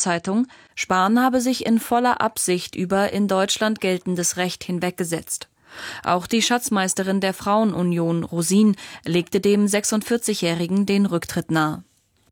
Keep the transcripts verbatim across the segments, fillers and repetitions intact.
Bild-Zeitung, Spahn habe sich in voller Absicht über in Deutschland geltendes Recht hinweggesetzt. Auch die Schatzmeisterin der Frauenunion, Rosin, legte dem sechsundvierzigjährigen den Rücktritt nahe.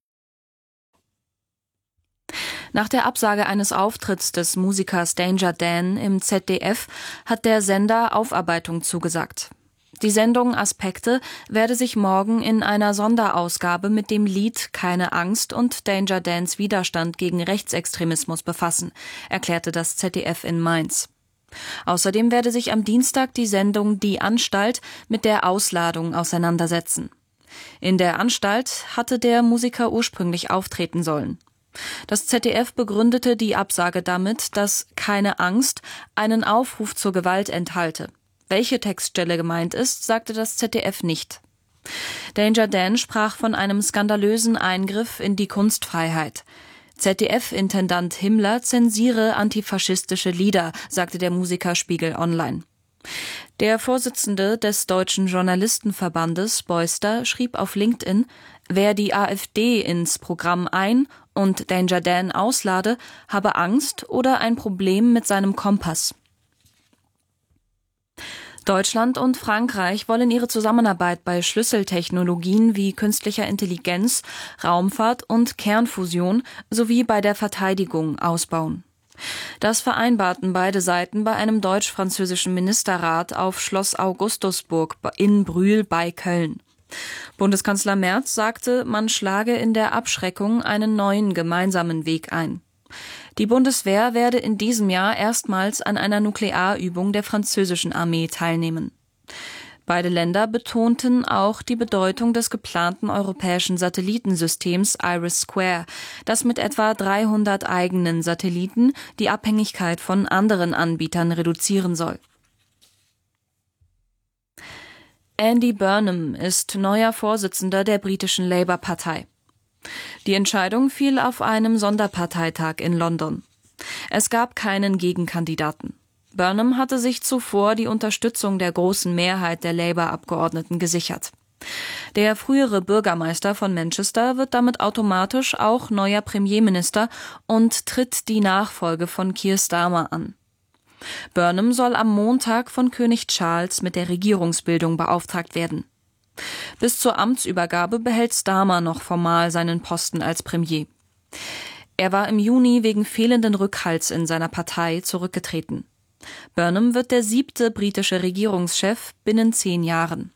Nach der Absage eines Auftritts des Musikers Danger Dan im Z D F hat der Sender Aufarbeitung zugesagt. Die Sendung Aspekte werde sich morgen in einer Sonderausgabe mit dem Lied Keine Angst und Danger Dans Widerstand gegen Rechtsextremismus befassen, erklärte das Z D F in Mainz. Außerdem werde sich am Dienstag die Sendung Die Anstalt mit der Ausladung auseinandersetzen. In der Anstalt hatte der Musiker ursprünglich auftreten sollen. Das Z D F begründete die Absage damit, dass Keine Angst einen Aufruf zur Gewalt enthalte. Welche Textstelle gemeint ist, sagte das Z D F nicht. Danger Dan sprach von einem skandalösen Eingriff in die Kunstfreiheit. Z D F-Intendant Himmler zensiere antifaschistische Lieder, sagte der Musiker Spiegel Online. Der Vorsitzende des Deutschen Journalistenverbandes, Beuster, schrieb auf LinkedIn, wer die AfD ins Programm ein- und Danger Dan auslade, habe Angst oder ein Problem mit seinem Kompass. Deutschland und Frankreich wollen ihre Zusammenarbeit bei Schlüsseltechnologien wie künstlicher Intelligenz, Raumfahrt und Kernfusion sowie bei der Verteidigung ausbauen. Das vereinbarten beide Seiten bei einem deutsch-französischen Ministerrat auf Schloss Augustusburg in Brühl bei Köln. Bundeskanzler Merz sagte, man schlage in der Abschreckung einen neuen gemeinsamen Weg ein. Die Bundeswehr werde in diesem Jahr erstmals an einer Nuklearübung der französischen Armee teilnehmen. Beide Länder betonten auch die Bedeutung des geplanten europäischen Satellitensystems IRIS-Square, das mit etwa dreihundert eigenen Satelliten die Abhängigkeit von anderen Anbietern reduzieren soll. Andy Burnham ist neuer Vorsitzender der britischen Labour-Partei. Die Entscheidung fiel auf einem Sonderparteitag in London. Es gab keinen Gegenkandidaten. Burnham hatte sich zuvor die Unterstützung der großen Mehrheit der Labour-Abgeordneten gesichert. Der frühere Bürgermeister von Manchester wird damit automatisch auch neuer Premierminister und tritt die Nachfolge von Keir Starmer an. Burnham soll am Montag von König Charles mit der Regierungsbildung beauftragt werden. Bis zur Amtsübergabe behält Starmer noch formal seinen Posten als Premier. Er war im Juni wegen fehlenden Rückhalts in seiner Partei zurückgetreten. Burnham wird der siebte britische Regierungschef binnen zehn Jahren.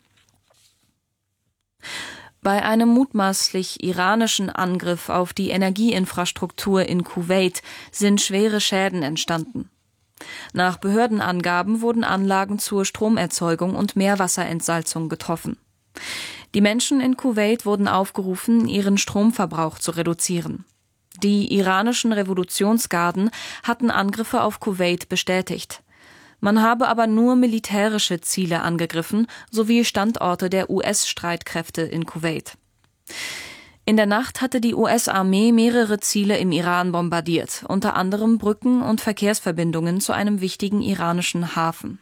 Bei einem mutmaßlich iranischen Angriff auf die Energieinfrastruktur in Kuwait sind schwere Schäden entstanden. Nach Behördenangaben wurden Anlagen zur Stromerzeugung und Meerwasserentsalzung getroffen. Die Menschen in Kuwait wurden aufgerufen, ihren Stromverbrauch zu reduzieren. Die iranischen Revolutionsgarden hatten Angriffe auf Kuwait bestätigt. Man habe aber nur militärische Ziele angegriffen, sowie Standorte der U S-Streitkräfte in Kuwait. In der Nacht hatte die U S-Armee mehrere Ziele im Iran bombardiert, unter anderem Brücken und Verkehrsverbindungen zu einem wichtigen iranischen Hafen.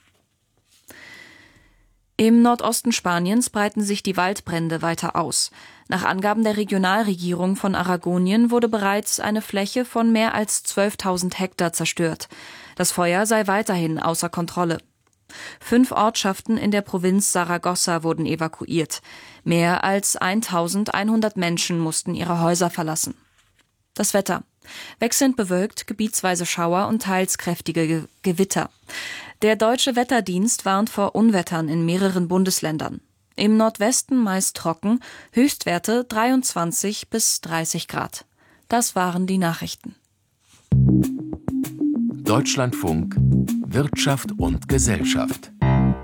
Im Nordosten Spaniens breiten sich die Waldbrände weiter aus. Nach Angaben der Regionalregierung von Aragonien wurde bereits eine Fläche von mehr als zwölftausend Hektar zerstört. Das Feuer sei weiterhin außer Kontrolle. Fünf Ortschaften in der Provinz Saragossa wurden evakuiert. Mehr als eintausendeinhundert Menschen mussten ihre Häuser verlassen. Das Wetter: wechselnd bewölkt, gebietsweise Schauer und teils kräftige Ge- Gewitter. Der Deutsche Wetterdienst warnt vor Unwettern in mehreren Bundesländern. Im Nordwesten meist trocken, Höchstwerte dreiundzwanzig bis dreißig Grad. Das waren die Nachrichten. Deutschlandfunk Wirtschaft und Gesellschaft.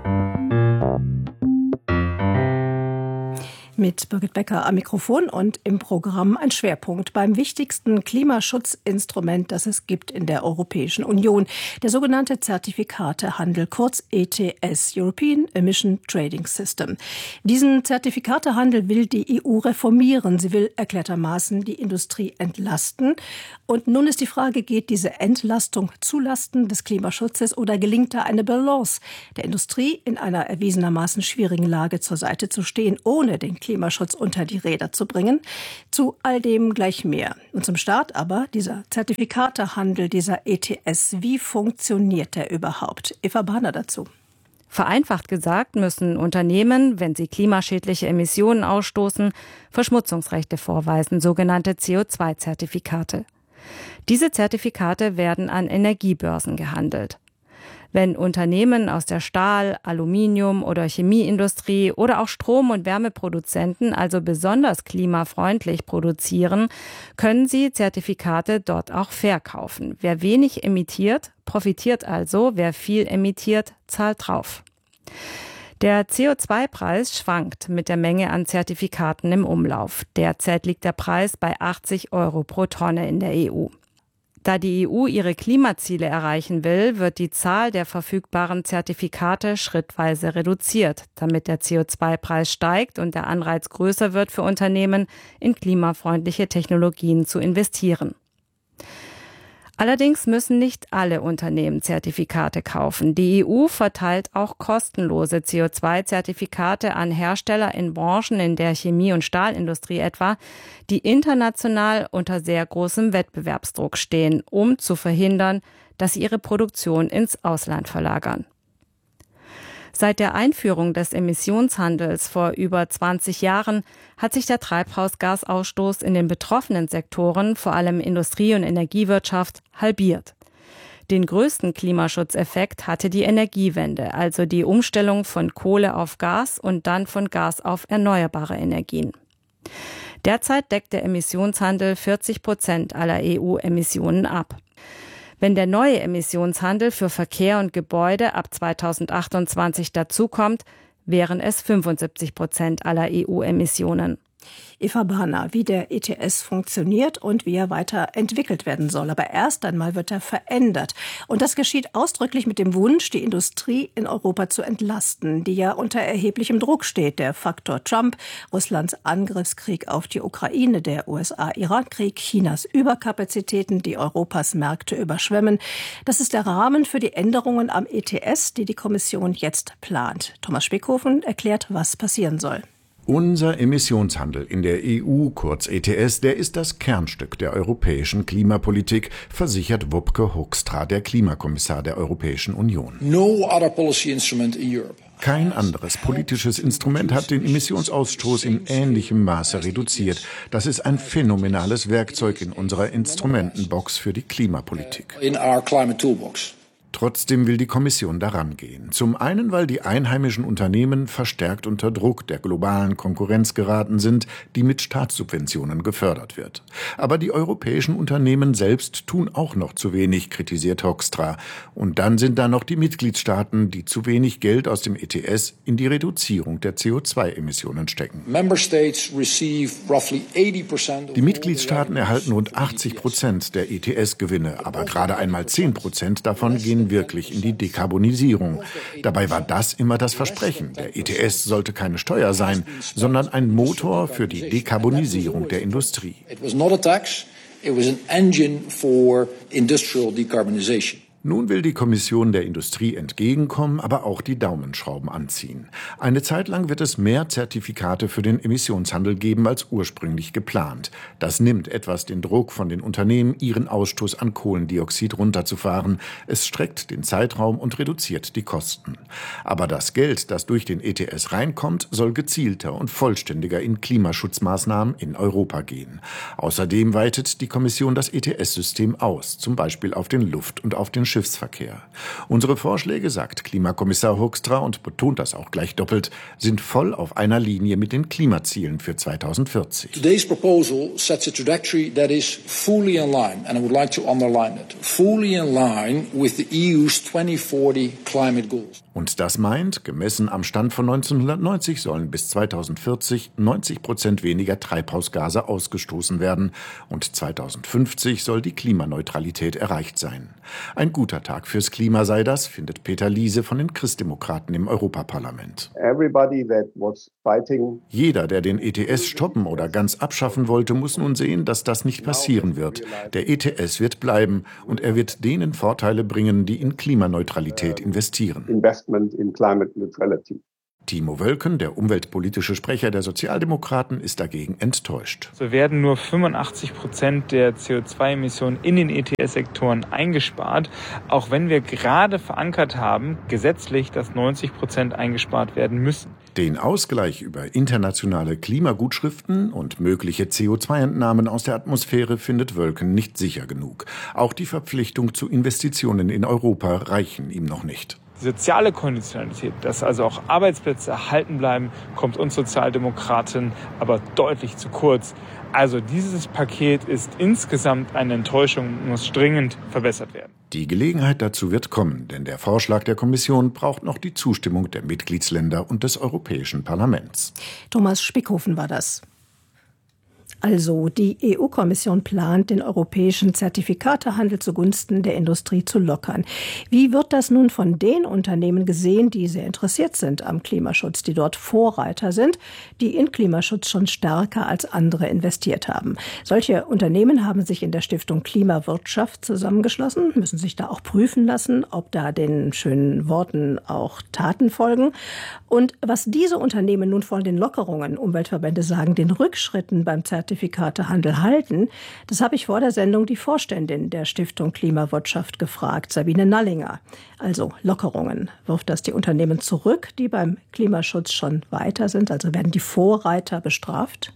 Mit Birgit Becker am Mikrofon und im Programm ein Schwerpunkt beim wichtigsten Klimaschutzinstrument, das es gibt in der Europäischen Union, der sogenannte Zertifikatehandel, kurz E T S, European Emission Trading System. Diesen Zertifikatehandel will die E U reformieren. Sie will erklärtermaßen die Industrie entlasten. Und nun ist die Frage, geht diese Entlastung zulasten des Klimaschutzes oder gelingt da eine Balance, der Industrie in einer erwiesenermaßen schwierigen Lage zur Seite zu stehen, ohne den Klimaschutz unter die Räder zu bringen. Zu all dem gleich mehr. Und zum Start aber dieser Zertifikatehandel, dieser E T S. Wie funktioniert der überhaupt? Eva Bahner dazu. Vereinfacht gesagt müssen Unternehmen, wenn sie klimaschädliche Emissionen ausstoßen, Verschmutzungsrechte vorweisen, sogenannte C O zwei Zertifikate. Diese Zertifikate werden an Energiebörsen gehandelt. Wenn Unternehmen aus der Stahl-, Aluminium- oder Chemieindustrie oder auch Strom- und Wärmeproduzenten also besonders klimafreundlich produzieren, können sie Zertifikate dort auch verkaufen. Wer wenig emittiert, profitiert also. Wer viel emittiert, zahlt drauf. Der C O zwei Preis schwankt mit der Menge an Zertifikaten im Umlauf. Derzeit liegt der Preis bei achtzig Euro pro Tonne in der E U. Da die E U ihre Klimaziele erreichen will, wird die Zahl der verfügbaren Zertifikate schrittweise reduziert, damit der C O zwei Preis steigt und der Anreiz größer wird für Unternehmen, in klimafreundliche Technologien zu investieren. Allerdings müssen nicht alle Unternehmen Zertifikate kaufen. Die E U verteilt auch kostenlose C O zwei Zertifikate an Hersteller in Branchen in der Chemie- und Stahlindustrie etwa, die international unter sehr großem Wettbewerbsdruck stehen, um zu verhindern, dass sie ihre Produktion ins Ausland verlagern. Seit der Einführung des Emissionshandels vor über zwanzig Jahren hat sich der Treibhausgasausstoß in den betroffenen Sektoren, vor allem Industrie- und Energiewirtschaft, halbiert. Den größten Klimaschutzeffekt hatte die Energiewende, also die Umstellung von Kohle auf Gas und dann von Gas auf erneuerbare Energien. Derzeit deckt der Emissionshandel vierzig Prozent aller E U-Emissionen ab. Wenn der neue Emissionshandel für Verkehr und Gebäude ab zweitausendachtundzwanzig dazukommt, wären es fünfundsiebzig Prozent aller E U-Emissionen. Eva Bahner, wie der E T S funktioniert und wie er weiterentwickelt werden soll. Aber erst einmal wird er verändert. Und das geschieht ausdrücklich mit dem Wunsch, die Industrie in Europa zu entlasten, die ja unter erheblichem Druck steht. Der Faktor Trump, Russlands Angriffskrieg auf die Ukraine, der U S A-Iran-Krieg, Chinas Überkapazitäten, die Europas Märkte überschwemmen. Das ist der Rahmen für die Änderungen am E T S, die die Kommission jetzt plant. Thomas Spickhofen erklärt, was passieren soll. Unser Emissionshandel in der E U, kurz E T S, der ist das Kernstück der europäischen Klimapolitik, versichert Wopke Hoekstra, der Klimakommissar der Europäischen Union. No other policy instrument in Europe. Kein anderes politisches Instrument hat den Emissionsausstoß in ähnlichem Maße reduziert. Das ist ein phänomenales Werkzeug in unserer Instrumentenbox für die Klimapolitik. In our climate toolbox. Trotzdem will die Kommission daran gehen. Zum einen, weil die einheimischen Unternehmen verstärkt unter Druck der globalen Konkurrenz geraten sind, die mit Staatssubventionen gefördert wird. Aber die europäischen Unternehmen selbst tun auch noch zu wenig, kritisiert Hoekstra. Und dann sind da noch die Mitgliedstaaten, die zu wenig Geld aus dem E T S in die Reduzierung der C O zwei Emissionen stecken. Die Mitgliedstaaten erhalten rund achtzig Prozent der E T S-Gewinne, aber gerade einmal zehn Prozent davon gehen wirklich in die Dekarbonisierung. Dabei war das immer das Versprechen. Der E T S sollte keine Steuer sein, sondern ein Motor für die Dekarbonisierung der Industrie. It was not a tax, it was an engine for industrial decarbonization. Nun will die Kommission der Industrie entgegenkommen, aber auch die Daumenschrauben anziehen. Eine Zeit lang wird es mehr Zertifikate für den Emissionshandel geben als ursprünglich geplant. Das nimmt etwas den Druck von den Unternehmen, ihren Ausstoß an Kohlendioxid runterzufahren. Es streckt den Zeitraum und reduziert die Kosten. Aber das Geld, das durch den E T S reinkommt, soll gezielter und vollständiger in Klimaschutzmaßnahmen in Europa gehen. Außerdem weitet die Kommission das E T S-System aus, zum Beispiel auf den Luft- und auf den Schiffsverkehr. Unsere Vorschläge, sagt Klimakommissar Hoekstra und betont das auch gleich doppelt, sind voll auf einer Linie mit den Klimazielen für zweitausendvierzig. Today's proposal sets a trajectory that is fully in line, and I would like to underline it, fully in line with the E U's twenty forty climate goals. Und das meint, gemessen am Stand von neunzehnhundertneunzig sollen bis zweitausendvierzig neunzig Prozent weniger Treibhausgase ausgestoßen werden und zweitausendfünfzig soll die Klimaneutralität erreicht sein. Ein guter Tag fürs Klima sei das, findet Peter Liese von den Christdemokraten im Europaparlament. Jeder, der den E T S stoppen oder ganz abschaffen wollte, muss nun sehen, dass das nicht passieren wird. Der E T S wird bleiben und er wird denen Vorteile bringen, die in Klimaneutralität investieren. In climate neutrality. Timo Wölken, der umweltpolitische Sprecher der Sozialdemokraten, ist dagegen enttäuscht. So werden nur fünfundachtzig Prozent der C O zwei Emissionen in den E T S-Sektoren eingespart, auch wenn wir gerade verankert haben, gesetzlich, dass neunzig Prozent eingespart werden müssen. Den Ausgleich über internationale Klimagutschriften und mögliche C O zwei Entnahmen aus der Atmosphäre findet Wölken nicht sicher genug. Auch die Verpflichtung zu Investitionen in Europa reichen ihm noch nicht. Die soziale Konditionalität, dass also auch Arbeitsplätze erhalten bleiben, kommt uns Sozialdemokraten aber deutlich zu kurz. Also dieses Paket ist insgesamt eine Enttäuschung und muss dringend verbessert werden. Die Gelegenheit dazu wird kommen, denn der Vorschlag der Kommission braucht noch die Zustimmung der Mitgliedsländer und des Europäischen Parlaments. Thomas Spickhofen war das. Also, die E U-Kommission plant, den europäischen Zertifikatehandel zugunsten der Industrie zu lockern. Wie wird das nun von den Unternehmen gesehen, die sehr interessiert sind am Klimaschutz, die dort Vorreiter sind, die in Klimaschutz schon stärker als andere investiert haben? Solche Unternehmen haben sich in der Stiftung Klimawirtschaft zusammengeschlossen, müssen sich da auch prüfen lassen, ob da den schönen Worten auch Taten folgen. Und was diese Unternehmen nun von den Lockerungen, Umweltverbände sagen, den Rückschritten beim Zertifikatehandel Zertifikatehandel halten, das habe ich vor der Sendung die Vorständin der Stiftung Klimawirtschaft gefragt, Sabine Nallinger. Also Lockerungen. Wirft das die Unternehmen zurück, die beim Klimaschutz schon weiter sind? Also werden die Vorreiter bestraft?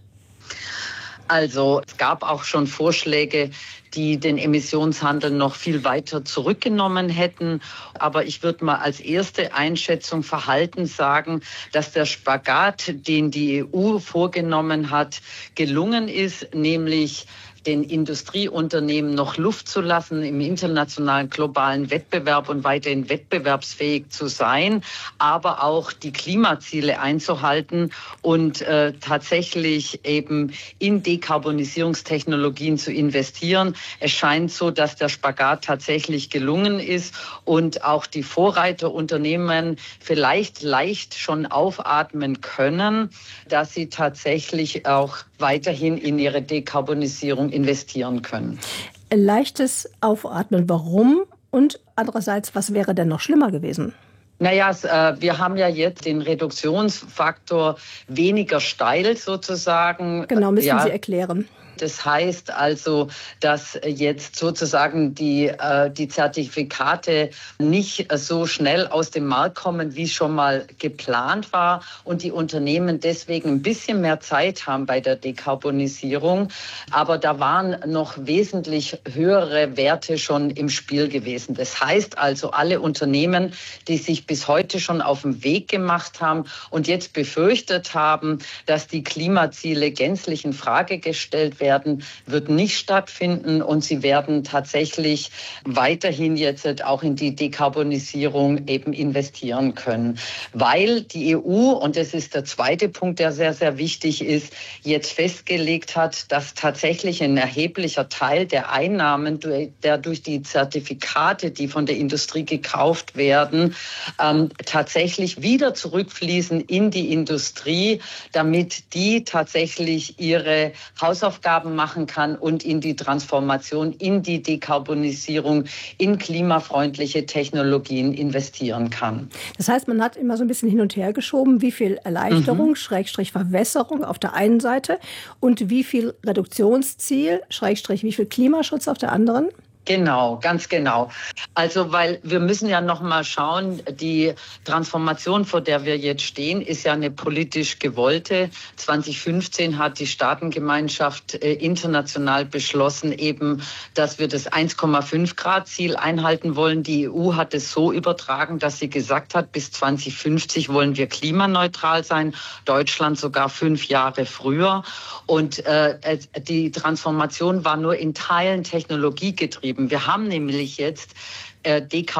Also es gab auch schon Vorschläge, die den Emissionshandel noch viel weiter zurückgenommen hätten. Aber ich würde mal als erste Einschätzung Verhalten sagen, dass der Spagat, den die E U vorgenommen hat, gelungen ist, nämlich den Industrieunternehmen noch Luft zu lassen, im internationalen globalen Wettbewerb und weiterhin wettbewerbsfähig zu sein, aber auch die Klimaziele einzuhalten und äh, tatsächlich eben in Dekarbonisierungstechnologien zu investieren. Es scheint so, dass der Spagat tatsächlich gelungen ist und auch die Vorreiterunternehmen vielleicht leicht schon aufatmen können, dass sie tatsächlich auch weiterhin in ihre Dekarbonisierung investieren können. Leichtes Aufatmen, warum? Und andererseits, was wäre denn noch schlimmer gewesen? Naja, wir haben ja jetzt den Reduktionsfaktor weniger steil sozusagen. Genau, müssen ja. Sie erklären. Das heißt also, dass jetzt sozusagen die, äh, die Zertifikate nicht so schnell aus dem Markt kommen, wie schon mal geplant war und die Unternehmen deswegen ein bisschen mehr Zeit haben bei der Dekarbonisierung. Aber da waren noch wesentlich höhere Werte schon im Spiel gewesen. Das heißt also, alle Unternehmen, die sich bis heute schon auf den Weg gemacht haben und jetzt befürchtet haben, dass die Klimaziele gänzlich in Frage gestellt werden, werden, wird nicht stattfinden und sie werden tatsächlich weiterhin jetzt auch in die Dekarbonisierung eben investieren können. Weil die E U, und das ist der zweite Punkt, der sehr, sehr wichtig ist, jetzt festgelegt hat, dass tatsächlich ein erheblicher Teil der Einnahmen, der durch die Zertifikate, die von der Industrie gekauft werden, ähm, tatsächlich wieder zurückfließen in die Industrie, damit die tatsächlich ihre Hausaufgaben machen kann und in die Transformation, in die Dekarbonisierung, in klimafreundliche Technologien investieren kann. Das heißt, man hat immer so ein bisschen hin und her geschoben, wie viel Erleichterung, mhm. Schrägstrich Verwässerung auf der einen Seite und wie viel Reduktionsziel, Schrägstrich wie viel Klimaschutz auf der anderen? Genau, ganz genau. Also, weil wir müssen ja noch mal schauen, die Transformation, vor der wir jetzt stehen, ist ja eine politisch gewollte. zwanzig fünfzehn hat die Staatengemeinschaft äh, international beschlossen, eben, dass wir das eins Komma fünf Grad Ziel einhalten wollen. Die E U hat es so übertragen, dass sie gesagt hat, bis zwanzig fünfzig wollen wir klimaneutral sein. Deutschland sogar fünf Jahre früher. Und äh, die Transformation war nur in Teilen technologiegetrieben. Wir haben nämlich jetzt äh,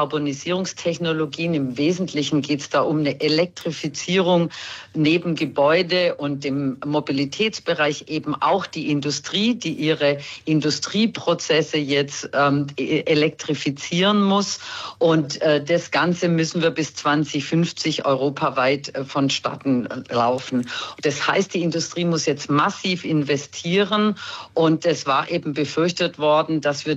Dekarbonisierungstechnologien. Im Wesentlichen geht es da um eine Elektrifizierung neben Gebäude und dem Mobilitätsbereich eben auch die Industrie, die ihre Industrieprozesse jetzt ähm, elektrifizieren muss. Und äh, das Ganze müssen wir bis zwanzig fünfzig europaweit äh, vonstatten laufen. Das heißt, die Industrie muss jetzt massiv investieren und es war eben befürchtet worden, dass wir die Industrie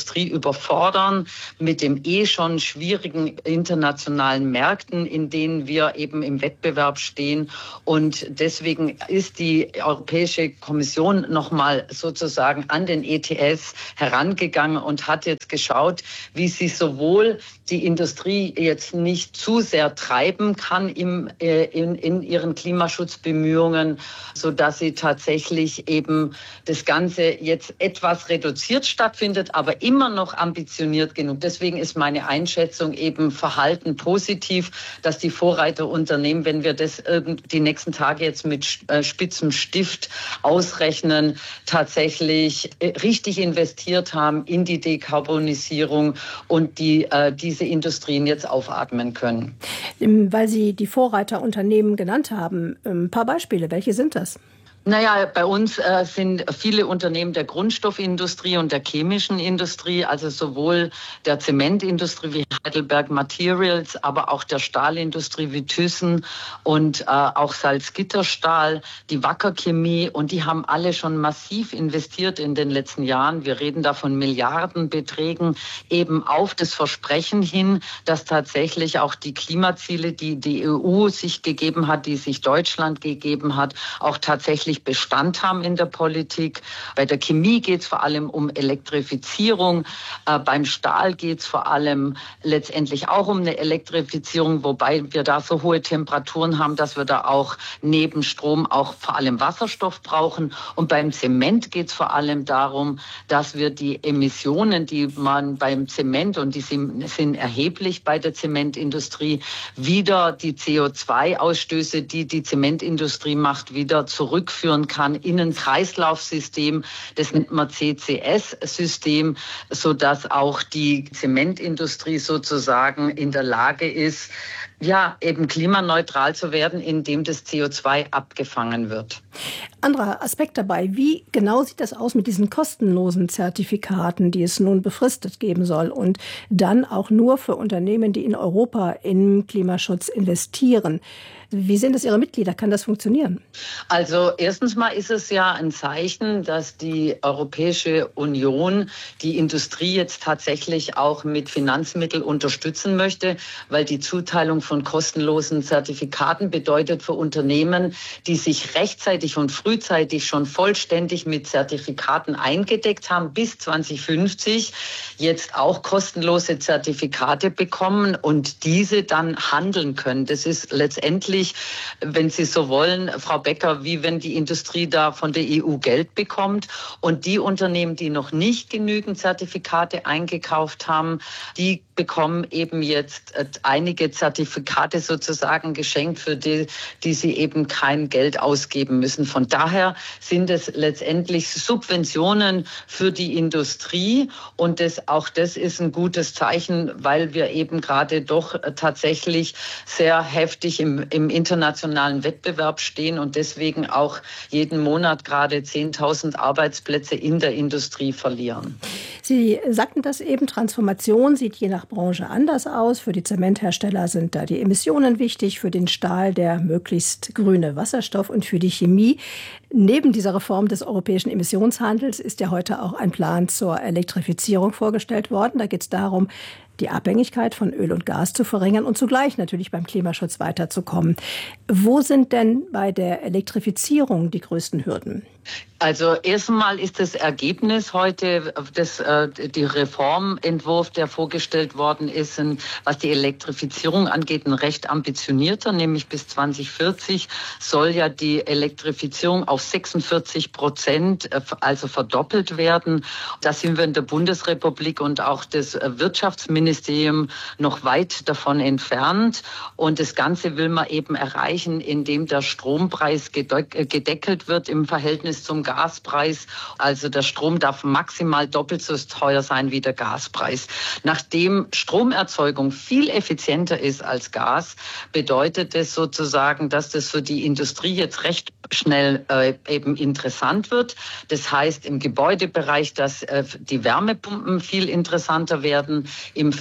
Industrie überfordern mit dem eh schon schwierigen internationalen Märkten, in denen wir eben im Wettbewerb stehen. Und deswegen ist die Europäische Kommission nochmal sozusagen an den E T S herangegangen und hat jetzt geschaut, wie sie sowohl die Industrie jetzt nicht zu sehr treiben kann im, äh, in, in ihren Klimaschutzbemühungen, sodass sie tatsächlich eben das Ganze jetzt etwas reduziert stattfindet, aber immer noch ambitioniert genug. Deswegen ist meine Einschätzung eben Verhalten positiv, dass die Vorreiterunternehmen, wenn wir das die nächsten Tage jetzt mit spitzem Stift ausrechnen, tatsächlich richtig investiert haben in die Dekarbonisierung und die äh, diese Industrien jetzt aufatmen können. Weil Sie die Vorreiterunternehmen genannt haben, ein paar Beispiele, welche sind das? Naja, bei uns äh, sind viele Unternehmen der Grundstoffindustrie und der chemischen Industrie, also sowohl der Zementindustrie wie Heidelberg Materials, aber auch der Stahlindustrie wie Thyssen und äh, auch Salzgitterstahl, die Wacker Chemie, und die haben alle schon massiv investiert in den letzten Jahren. Wir reden da von Milliardenbeträgen eben auf das Versprechen hin, dass tatsächlich auch die Klimaziele, die die E U sich gegeben hat, die sich Deutschland gegeben hat, auch tatsächlich Bestand haben in der Politik. Bei der Chemie geht es vor allem um Elektrifizierung. Äh, beim Stahl geht es vor allem letztendlich auch um eine Elektrifizierung, wobei wir da so hohe Temperaturen haben, dass wir da auch neben Strom auch vor allem Wasserstoff brauchen. Und beim Zement geht es vor allem darum, dass wir die Emissionen, die man beim Zement, und die sind, sind erheblich bei der Zementindustrie, wieder die C O zwei Ausstöße, die die Zementindustrie macht, wieder zurückführen kann in ein Kreislaufsystem, das nennt man C C S-System, sodass auch die Zementindustrie sozusagen in der Lage ist, ja, eben klimaneutral zu werden, indem das C O zwei abgefangen wird. Anderer Aspekt dabei, wie genau sieht das aus mit diesen kostenlosen Zertifikaten, die es nun befristet geben soll und dann auch nur für Unternehmen, die in Europa in Klimaschutz investieren? Wie sehen das Ihre Mitglieder? Kann das funktionieren? Also erstens mal ist es ja ein Zeichen, dass die Europäische Union die Industrie jetzt tatsächlich auch mit Finanzmitteln unterstützen möchte, weil die Zuteilung von kostenlosen Zertifikaten bedeutet für Unternehmen, die sich rechtzeitig und frühzeitig schon vollständig mit Zertifikaten eingedeckt haben, bis zwanzig fünfzig jetzt auch kostenlose Zertifikate bekommen und diese dann handeln können. Das ist letztendlich, wenn Sie so wollen, Frau Becker, wie wenn die Industrie da von der E U Geld bekommt. Und die Unternehmen, die noch nicht genügend Zertifikate eingekauft haben, die bekommen eben jetzt einige Zertifikate sozusagen geschenkt, für die, die sie eben kein Geld ausgeben müssen. Von daher sind es letztendlich Subventionen für die Industrie. Und das, auch das ist ein gutes Zeichen, weil wir eben gerade doch tatsächlich sehr heftig im, im internationalen Wettbewerb stehen und deswegen auch jeden Monat gerade zehntausend Arbeitsplätze in der Industrie verlieren. Sie sagten das eben, Transformation sieht je nach Branche anders aus. Für die Zementhersteller sind da die Emissionen wichtig, für den Stahl der möglichst grüne Wasserstoff und für die Chemie. Neben dieser Reform des europäischen Emissionshandels ist ja heute auch ein Plan zur Elektrifizierung vorgestellt worden. Da geht es darum, die Abhängigkeit von Öl und Gas zu verringern und zugleich natürlich beim Klimaschutz weiterzukommen. Wo sind denn bei der Elektrifizierung die größten Hürden? Also erstmal ist das Ergebnis heute, das, äh, die Reformentwurf, der vorgestellt worden ist, ein, was die Elektrifizierung angeht, ein recht ambitionierter, nämlich bis zwanzig vierzig soll ja die Elektrifizierung auf sechsundvierzig Prozent, also verdoppelt werden. Da sind wir in der Bundesrepublik und auch das Wirtschaftsministerium noch weit davon entfernt. Und das Ganze will man eben erreichen, indem der Strompreis gedeckelt wird im Verhältnis zum Gaspreis. Also der Strom darf maximal doppelt so teuer sein wie der Gaspreis. Nachdem Stromerzeugung viel effizienter ist als Gas, bedeutet es sozusagen, dass das für die Industrie jetzt recht schnell äh, eben interessant wird. Das heißt im Gebäudebereich, dass äh, die Wärmepumpen viel interessanter werden, im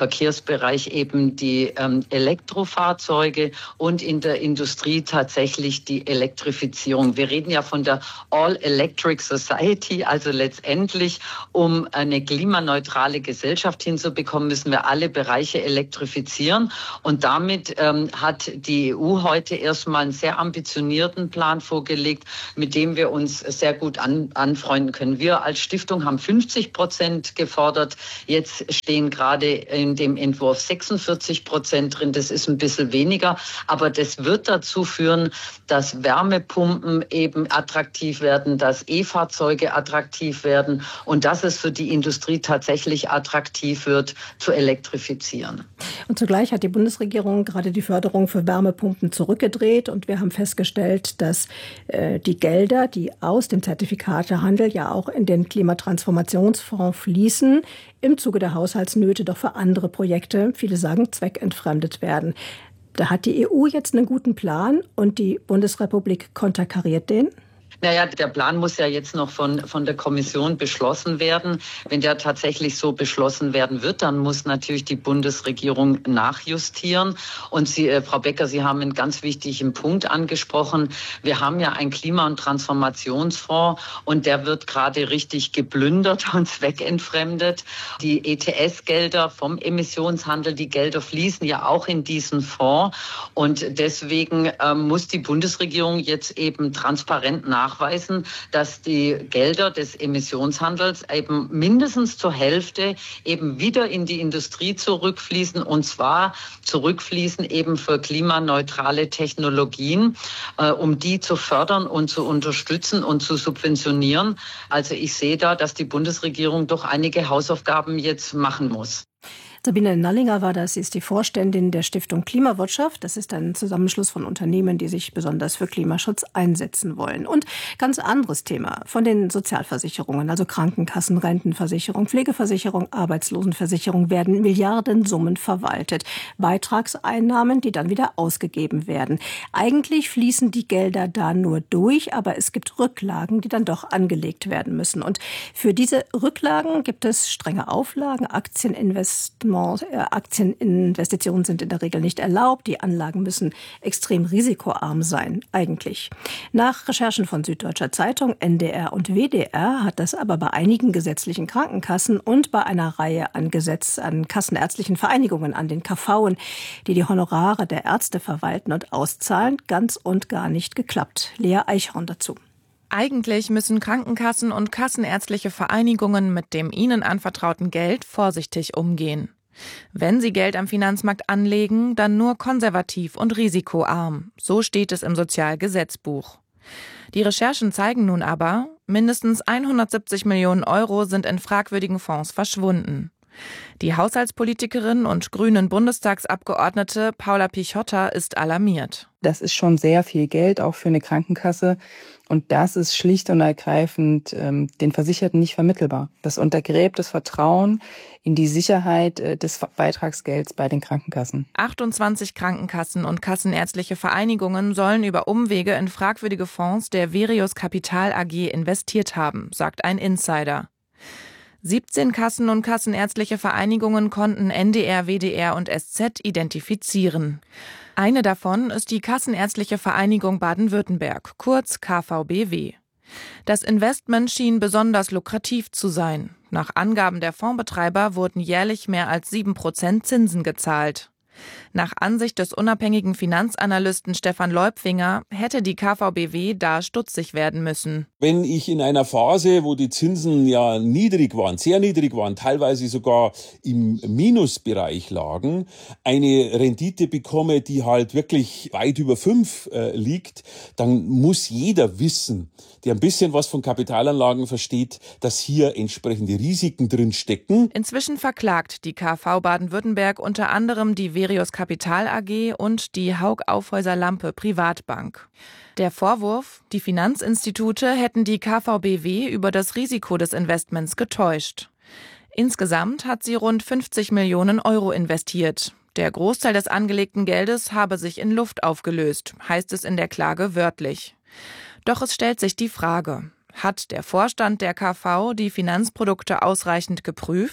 Verkehrsbereich eben die ähm, Elektrofahrzeuge und in der Industrie tatsächlich die Elektrifizierung. Wir reden ja von der All-Electric Society, also letztendlich, um eine klimaneutrale Gesellschaft hinzubekommen, müssen wir alle Bereiche elektrifizieren. Und damit ähm, hat die E U heute erstmal einen sehr ambitionierten Plan vorgelegt, mit dem wir uns sehr gut an, anfreunden können. Wir als Stiftung haben fünfzig Prozent gefordert. Jetzt stehen gerade in dem Entwurf sechsundvierzig Prozent drin. Das ist ein bisschen weniger, aber das wird dazu führen, dass Wärmepumpen eben attraktiv werden, dass E-Fahrzeuge attraktiv werden und dass es für die Industrie tatsächlich attraktiv wird, zu elektrifizieren. Und zugleich hat die Bundesregierung gerade die Förderung für Wärmepumpen zurückgedreht und wir haben festgestellt, dass äh, die Gelder, die aus dem Zertifikatehandel ja auch in den Klimatransformationsfonds fließen, im Zuge der Haushaltsnöte doch für andere Projekte, viele sagen, zweckentfremdet werden. Da hat die E U jetzt einen guten Plan und die Bundesrepublik konterkariert den? Naja, der Plan muss ja jetzt noch von, von der Kommission beschlossen werden. Wenn der tatsächlich so beschlossen werden wird, dann muss natürlich die Bundesregierung nachjustieren. Und Sie, äh, Frau Becker, Sie haben einen ganz wichtigen Punkt angesprochen. Wir haben ja einen Klima- und Transformationsfonds und der wird gerade richtig geplündert und zweckentfremdet. Die E T S-Gelder vom Emissionshandel, die Gelder fließen ja auch in diesen Fonds. Und deswegen äh, muss die Bundesregierung jetzt eben transparent nach nachweisen, dass die Gelder des Emissionshandels eben mindestens zur Hälfte eben wieder in die Industrie zurückfließen und zwar zurückfließen eben für klimaneutrale Technologien, äh, um die zu fördern und zu unterstützen und zu subventionieren. Also ich sehe da, dass die Bundesregierung doch einige Hausaufgaben jetzt machen muss. Sabine Nallinger war das. Sie ist die Vorständin der Stiftung Klimawirtschaft. Das ist ein Zusammenschluss von Unternehmen, die sich besonders für Klimaschutz einsetzen wollen. Und ganz anderes Thema von den Sozialversicherungen, also Krankenkassen, Rentenversicherung, Pflegeversicherung, Arbeitslosenversicherung werden Milliardensummen verwaltet. Beitragseinnahmen, die dann wieder ausgegeben werden. Eigentlich fließen die Gelder da nur durch, aber es gibt Rücklagen, die dann doch angelegt werden müssen. Und für diese Rücklagen gibt es strenge Auflagen, Aktieninvestments. Aktieninvestitionen sind in der Regel nicht erlaubt. Die Anlagen müssen extrem risikoarm sein, eigentlich. Nach Recherchen von Süddeutscher Zeitung, N D R und W D R hat das aber bei einigen gesetzlichen Krankenkassen und bei einer Reihe an Gesetz, an kassenärztlichen Vereinigungen, an den K V'en, die die Honorare der Ärzte verwalten und auszahlen, ganz und gar nicht geklappt. Lea Eichhorn dazu. Eigentlich müssen Krankenkassen und kassenärztliche Vereinigungen mit dem ihnen anvertrauten Geld vorsichtig umgehen. Wenn sie Geld am Finanzmarkt anlegen, dann nur konservativ und risikoarm. So steht es im Sozialgesetzbuch. Die Recherchen zeigen nun aber, mindestens hundertsiebzig Millionen Euro sind in fragwürdigen Fonds verschwunden. Die Haushaltspolitikerin und grünen Bundestagsabgeordnete Paula Pichotta ist alarmiert. Das ist schon sehr viel Geld, auch für eine Krankenkasse. Und das ist schlicht und ergreifend ähm, den Versicherten nicht vermittelbar. Das untergräbt das Vertrauen in die Sicherheit äh, des Beitragsgelds bei den Krankenkassen. achtundzwanzig Krankenkassen und kassenärztliche Vereinigungen sollen über Umwege in fragwürdige Fonds der Verius Capital A G investiert haben, sagt ein Insider. siebzehn Kassen und kassenärztliche Vereinigungen konnten N D R, W D R und S Z identifizieren. Eine davon ist die Kassenärztliche Vereinigung Baden-Württemberg, kurz K V B W. Das Investment schien besonders lukrativ zu sein. Nach Angaben der Fondsbetreiber wurden jährlich mehr als sieben Prozent Zinsen gezahlt. Nach Ansicht des unabhängigen Finanzanalysten Stefan Leupfinger hätte die K V B W da stutzig werden müssen. Wenn ich in einer Phase, wo die Zinsen ja niedrig waren, sehr niedrig waren, teilweise sogar im Minusbereich lagen, eine Rendite bekomme, die halt wirklich weit über fünf äh, liegt, dann muss jeder wissen, der ein bisschen was von Kapitalanlagen versteht, dass hier entsprechende Risiken drin stecken. Inzwischen verklagt die K V Baden-Württemberg unter anderem die Verius Capital A G und die Haug Aufhäuser Lampe Privatbank. Der Vorwurf, die Finanzinstitute hätten die K V B W über das Risiko des Investments getäuscht. Insgesamt hat sie rund fünfzig Millionen Euro investiert. Der Großteil des angelegten Geldes habe sich in Luft aufgelöst, heißt es in der Klage wörtlich. Doch es stellt sich die Frage, hat der Vorstand der K V die Finanzprodukte ausreichend geprüft?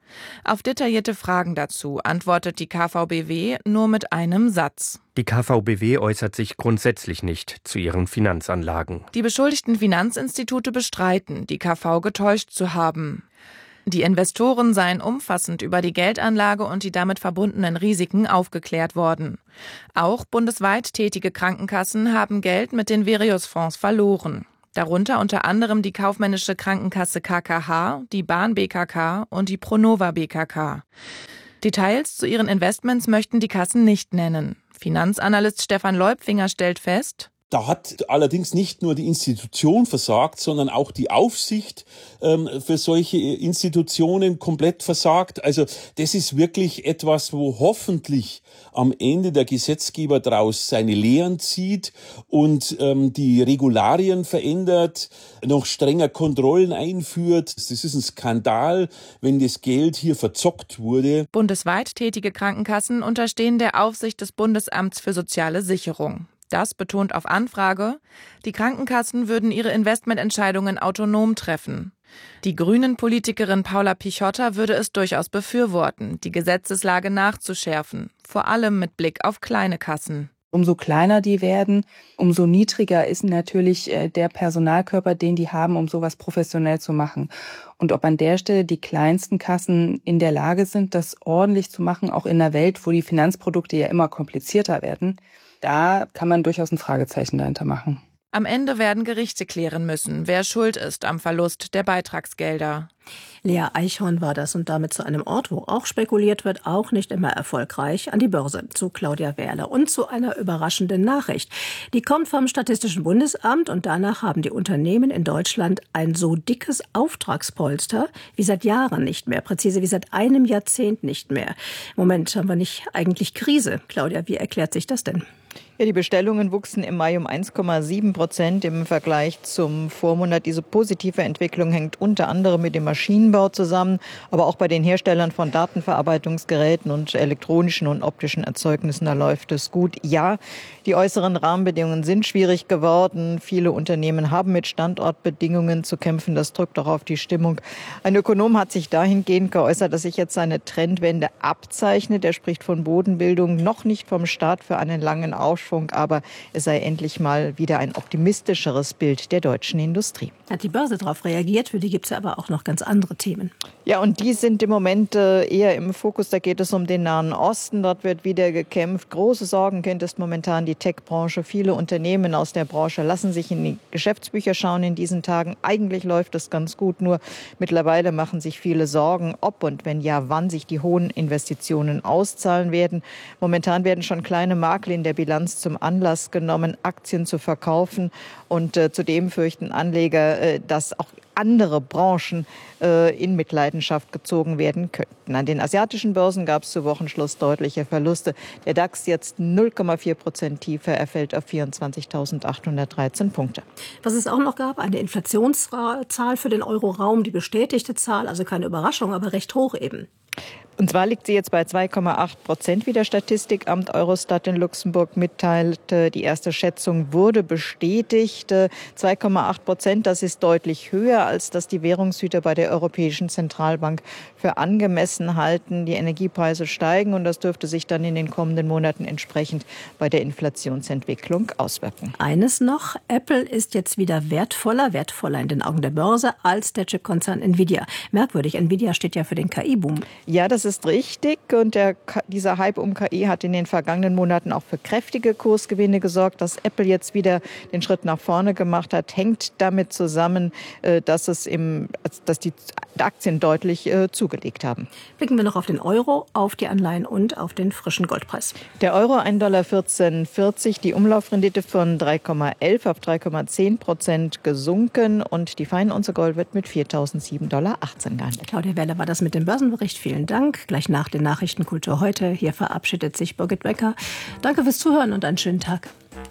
Auf detaillierte Fragen dazu antwortet die K V B W nur mit einem Satz. Die K V B W äußert sich grundsätzlich nicht zu ihren Finanzanlagen. Die beschuldigten Finanzinstitute bestreiten, die K V getäuscht zu haben. Die Investoren seien umfassend über die Geldanlage und die damit verbundenen Risiken aufgeklärt worden. Auch bundesweit tätige Krankenkassen haben Geld mit den Virios-Fonds verloren. Darunter unter anderem die kaufmännische Krankenkasse K K H, die Bahn B K K und die Pronova B K K. Details zu ihren Investments möchten die Kassen nicht nennen. Finanzanalyst Stefan Leupfinger stellt fest: Da hat allerdings nicht nur die Institution versagt, sondern auch die Aufsicht ähm, für solche Institutionen komplett versagt. Also das ist wirklich etwas, wo hoffentlich am Ende der Gesetzgeber daraus seine Lehren zieht und ähm, die Regularien verändert, noch strenger Kontrollen einführt. Das ist ein Skandal, wenn das Geld hier verzockt wurde. Bundesweit tätige Krankenkassen unterstehen der Aufsicht des Bundesamts für soziale Sicherung. Das betont auf Anfrage, die Krankenkassen würden ihre Investmententscheidungen autonom treffen. Die Grünen-Politikerin Paula Pichotta würde es durchaus befürworten, die Gesetzeslage nachzuschärfen, vor allem mit Blick auf kleine Kassen. Umso kleiner die werden, umso niedriger ist natürlich der Personalkörper, den die haben, um sowas professionell zu machen. Und ob an der Stelle die kleinsten Kassen in der Lage sind, das ordentlich zu machen, auch in einer Welt, wo die Finanzprodukte ja immer komplizierter werden, da kann man durchaus ein Fragezeichen dahinter machen. Am Ende werden Gerichte klären müssen, wer schuld ist am Verlust der Beitragsgelder. Lea Eichhorn war das und damit zu einem Ort, wo auch spekuliert wird, auch nicht immer erfolgreich, an die Börse, zu Claudia Werle und zu einer überraschenden Nachricht. Die kommt vom Statistischen Bundesamt und danach haben die Unternehmen in Deutschland ein so dickes Auftragspolster wie seit Jahren nicht mehr, präzise wie seit einem Jahrzehnt nicht mehr. Moment, haben wir nicht eigentlich Krise? Claudia, wie erklärt sich das denn? Ja, die Bestellungen wuchsen im Mai um eins Komma sieben Prozent im Vergleich zum Vormonat. Diese positive Entwicklung hängt unter anderem mit dem Maschinenbau zusammen, aber auch bei den Herstellern von Datenverarbeitungsgeräten und elektronischen und optischen Erzeugnissen, da läuft es gut. Ja, die äußeren Rahmenbedingungen sind schwierig geworden. Viele Unternehmen haben mit Standortbedingungen zu kämpfen. Das drückt auch auf die Stimmung. Ein Ökonom hat sich dahingehend geäußert, dass sich jetzt eine Trendwende abzeichnet. Er spricht von Bodenbildung, noch nicht vom Start für einen langen Aufschwung, aber es sei endlich mal wieder ein optimistischeres Bild der deutschen Industrie. Hat die Börse darauf reagiert? Für die gibt es ja aber auch noch ganz andere Themen. Ja, und die sind im Moment eher im Fokus. Da geht es um den Nahen Osten. Dort wird wieder gekämpft. Große Sorgenkind ist momentan die Tech-Branche. Viele Unternehmen aus der Branche lassen sich in die Geschäftsbücher schauen in diesen Tagen. Eigentlich läuft es ganz gut, nur mittlerweile machen sich viele Sorgen, ob und wenn ja, wann sich die hohen Investitionen auszahlen werden. Momentan werden schon kleine Makel in der Bilanz zum Anlass genommen, Aktien zu verkaufen. Und äh, zudem fürchten Anleger, äh, dass auch andere Branchen äh, in Mitleidenschaft gezogen werden könnten. An den asiatischen Börsen gab es zu Wochenschluss deutliche Verluste. Der DAX jetzt null Komma vier Prozent tiefer, er fällt auf vierundzwanzigtausendachthundertdreizehn Punkte. Was es auch noch gab, eine Inflationszahl für den Euroraum, die bestätigte Zahl, also keine Überraschung, aber recht hoch eben. Und zwar liegt sie jetzt bei zwei Komma acht Prozent, wie das Statistikamt Eurostat in Luxemburg mitteilte. Die erste Schätzung wurde bestätigt. zwei Komma acht Prozent, das ist deutlich höher, als das die Währungshüter bei der Europäischen Zentralbank für angemessen halten. Die Energiepreise steigen und das dürfte sich dann in den kommenden Monaten entsprechend bei der Inflationsentwicklung auswirken. Eines noch, Apple ist jetzt wieder wertvoller, wertvoller in den Augen der Börse als der Chipkonzern Nvidia. Merkwürdig, Nvidia steht ja für den K I-Boom. Ja, das ist richtig. Und der, dieser Hype um K I hat in den vergangenen Monaten auch für kräftige Kursgewinne gesorgt. Dass Apple jetzt wieder den Schritt nach vorne gemacht hat, hängt damit zusammen, dass es im, dass die Aktien deutlich äh, zugelegt haben. Blicken wir noch auf den Euro, auf die Anleihen und auf den frischen Goldpreis. Der Euro ein Komma vierzehn vierzig, die Umlaufrendite von drei Komma elf auf drei Komma zehn Prozent gesunken und die Feinunze Gold wird mit viertausendsieben Komma achtzehn Dollar gehandelt. Claudia Werle war das mit dem Börsenbericht. Vielen Dank. Gleich nach den Nachrichten Kultur heute. Hier verabschiedet sich Birgit Becker. Danke fürs Zuhören und einen schönen Tag.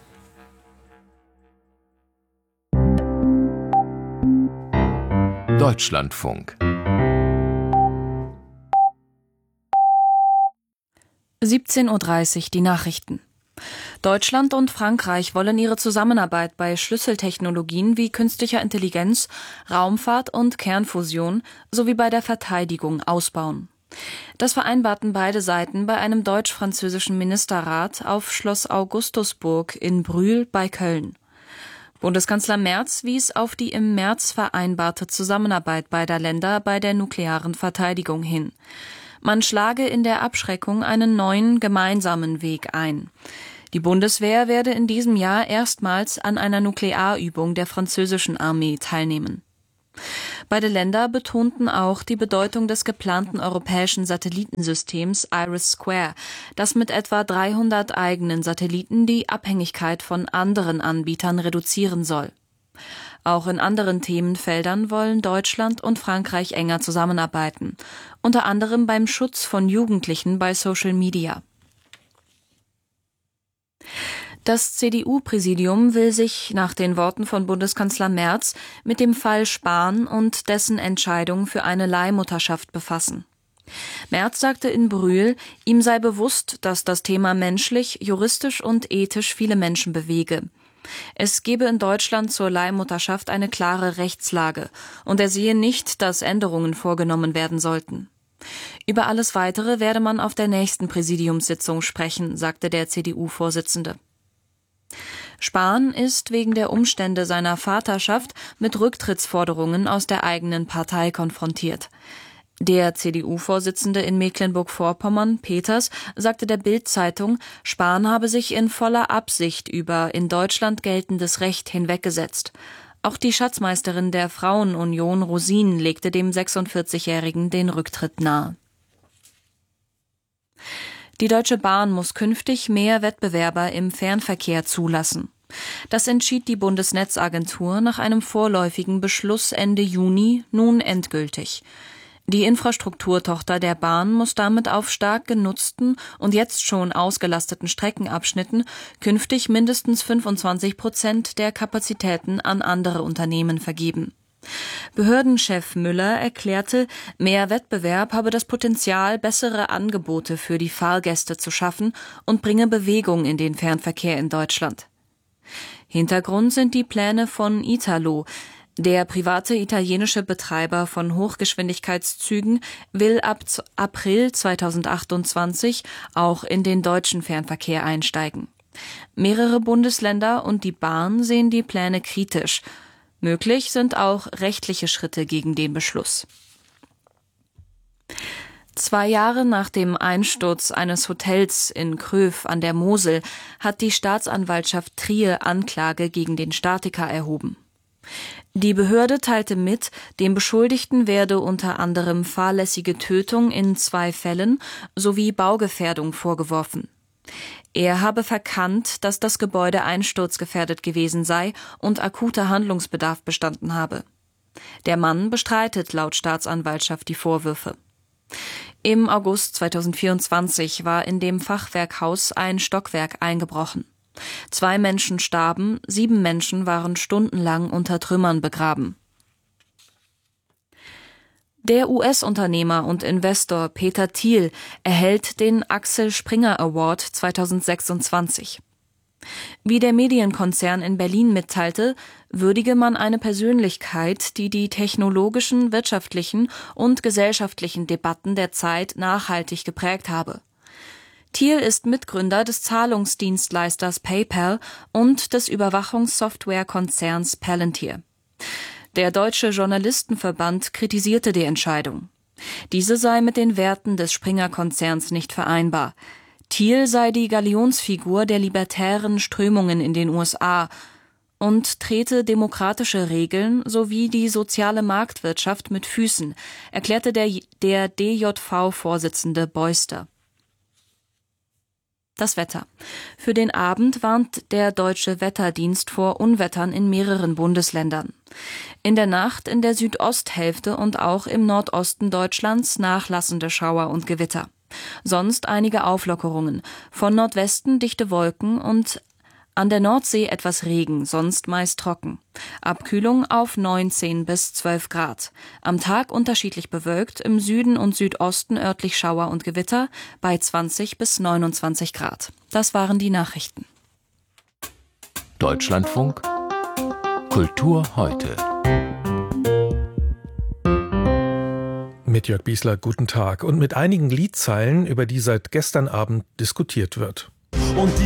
Deutschlandfunk. siebzehn Uhr dreißig, die Nachrichten. Deutschland und Frankreich wollen ihre Zusammenarbeit bei Schlüsseltechnologien wie künstlicher Intelligenz, Raumfahrt und Kernfusion sowie bei der Verteidigung ausbauen. Das vereinbarten beide Seiten bei einem deutsch-französischen Ministerrat auf Schloss Augustusburg in Brühl bei Köln. Bundeskanzler Merz wies auf die im März vereinbarte Zusammenarbeit beider Länder bei der nuklearen Verteidigung hin. Man schlage in der Abschreckung einen neuen gemeinsamen Weg ein. Die Bundeswehr werde in diesem Jahr erstmals an einer Nuklearübung der französischen Armee teilnehmen. Beide Länder betonten auch die Bedeutung des geplanten europäischen Satellitensystems IRIS-Square, das mit etwa dreihundert eigenen Satelliten die Abhängigkeit von anderen Anbietern reduzieren soll. Auch in anderen Themenfeldern wollen Deutschland und Frankreich enger zusammenarbeiten, unter anderem beim Schutz von Jugendlichen bei Social Media. Das C D U-Präsidium will sich nach den Worten von Bundeskanzler Merz mit dem Fall Spahn und dessen Entscheidung für eine Leihmutterschaft befassen. Merz sagte in Brühl, ihm sei bewusst, dass das Thema menschlich, juristisch und ethisch viele Menschen bewege. Es gebe in Deutschland zur Leihmutterschaft eine klare Rechtslage und er sehe nicht, dass Änderungen vorgenommen werden sollten. Über alles Weitere werde man auf der nächsten Präsidiumssitzung sprechen, sagte der C D U-Vorsitzende. Spahn ist wegen der Umstände seiner Vaterschaft mit Rücktrittsforderungen aus der eigenen Partei konfrontiert. Der C D U-Vorsitzende in Mecklenburg-Vorpommern, Peters, sagte der Bild-Zeitung, Spahn habe sich in voller Absicht über in Deutschland geltendes Recht hinweggesetzt. Auch die Schatzmeisterin der Frauenunion, Rosin, legte dem sechsundvierzigjährigen den Rücktritt nahe. Die Deutsche Bahn muss künftig mehr Wettbewerber im Fernverkehr zulassen. Das entschied die Bundesnetzagentur nach einem vorläufigen Beschluss Ende Juni nun endgültig. Die Infrastrukturtochter der Bahn muss damit auf stark genutzten und jetzt schon ausgelasteten Streckenabschnitten künftig mindestens fünfundzwanzig Prozent der Kapazitäten an andere Unternehmen vergeben. Behördenchef Müller erklärte, mehr Wettbewerb habe das Potenzial, bessere Angebote für die Fahrgäste zu schaffen und bringe Bewegung in den Fernverkehr in Deutschland. Hintergrund sind die Pläne von Italo. Der private italienische Betreiber von Hochgeschwindigkeitszügen will ab April zweitausendachtundzwanzig auch in den deutschen Fernverkehr einsteigen. Mehrere Bundesländer und die Bahn sehen die Pläne kritisch. Möglich sind auch rechtliche Schritte gegen den Beschluss. Zwei Jahre nach dem Einsturz eines Hotels in Kröv an der Mosel hat die Staatsanwaltschaft Trier Anklage gegen den Statiker erhoben. Die Behörde teilte mit, dem Beschuldigten werde unter anderem fahrlässige Tötung in zwei Fällen sowie Baugefährdung vorgeworfen. Er habe verkannt, dass das Gebäude einsturzgefährdet gewesen sei und akuter Handlungsbedarf bestanden habe. Der Mann bestreitet laut Staatsanwaltschaft die Vorwürfe. Im August zweitausendvierundzwanzig war in dem Fachwerkhaus ein Stockwerk eingebrochen. Zwei Menschen starben, sieben Menschen waren stundenlang unter Trümmern begraben. Der U S-Unternehmer und Investor Peter Thiel erhält den Axel Springer Award zweitausendsechsundzwanzig. Wie der Medienkonzern in Berlin mitteilte, würdige man eine Persönlichkeit, die die technologischen, wirtschaftlichen und gesellschaftlichen Debatten der Zeit nachhaltig geprägt habe. Thiel ist Mitgründer des Zahlungsdienstleisters PayPal und des Überwachungssoftwarekonzerns Palantir. Der Deutsche Journalistenverband kritisierte die Entscheidung. Diese sei mit den Werten des Springer-Konzerns nicht vereinbar. Thiel sei die Galionsfigur der libertären Strömungen in den U S A und trete demokratische Regeln sowie die soziale Marktwirtschaft mit Füßen, erklärte der, der D J V-Vorsitzende Beuster. Das Wetter. Für den Abend warnt der Deutsche Wetterdienst vor Unwettern in mehreren Bundesländern. In der Nacht in der Südosthälfte und auch im Nordosten Deutschlands nachlassende Schauer und Gewitter. Sonst einige Auflockerungen. Von Nordwesten dichte Wolken und an der Nordsee etwas Regen, sonst meist trocken. Abkühlung auf neunzehn bis zwölf Grad. Am Tag unterschiedlich bewölkt, im Süden und Südosten örtlich Schauer und Gewitter bei zwanzig bis neunundzwanzig Grad. Das waren die Nachrichten. Deutschlandfunk Kultur heute. Mit Jörg Biesler, guten Tag. Und mit einigen Liedzeilen, über die seit gestern Abend diskutiert wird. Und die